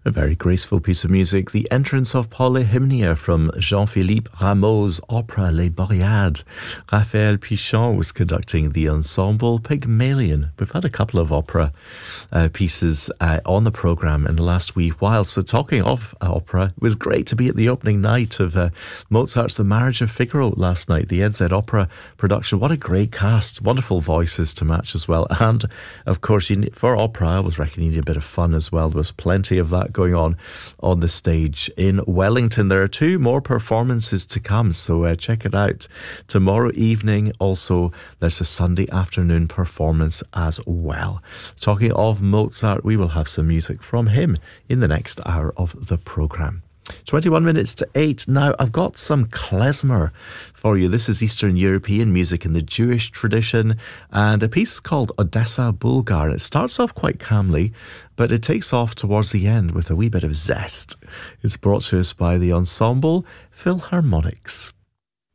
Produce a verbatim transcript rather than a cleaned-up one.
A very graceful piece of music, the entrance of Polyhymnia from Jean-Philippe Rameau's opera Les Boreades. Raphael Pichon was conducting the ensemble. Pygmalion. We've had a couple of opera uh, pieces uh, on the programme in the last wee while. So talking of uh, opera, it was great to be at the opening night of uh, Mozart's The Marriage of Figaro last night, the N Z Opera production. What a great cast, wonderful voices to match as well. And of course, you need, for opera, I always reckon you need a bit of fun as well. There was plenty of that going on on the stage in Wellington. There are two more performances to come, so uh, check it out tomorrow evening. Also, there's a Sunday afternoon performance as well. Talking of Mozart, we will have some music from him in the next hour of the programme. twenty-one minutes to eight. Now, I've got some klezmer for you. This is Eastern European music in the Jewish tradition, and a piece called Odessa Bulgar. It starts off quite calmly, but it takes off towards the end with a wee bit of zest. It's brought to us by the ensemble Philharmonics.